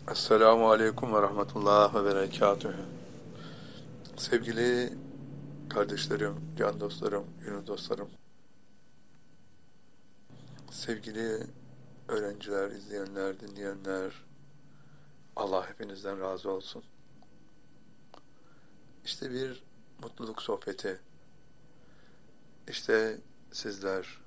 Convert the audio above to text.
Esselamu Aleyküm ve Rahmetullah ve Berekatühü. Sevgili kardeşlerim, can dostlarım, gönül dostlarım, sevgili öğrenciler, izleyenler, dinleyenler, Allah hepinizden razı olsun. İşte bir mutluluk sohbeti, işte sizler,